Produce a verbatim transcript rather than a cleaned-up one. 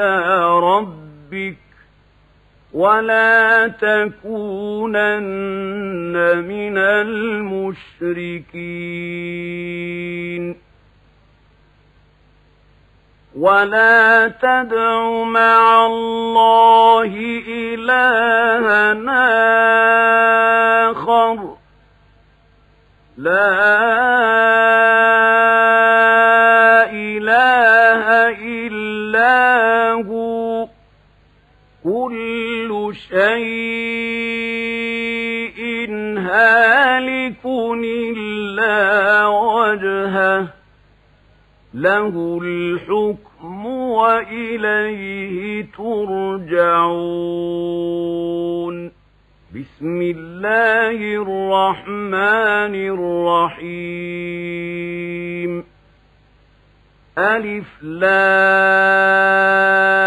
ربك ولا تكونن من المشركين ولا تدع مع الله إلها آخر لا إله إلا هو كل شيء هالك إلا وجهه له الحكم وإليه ترجعون بسم الله الرحمن الرحيم ألف لام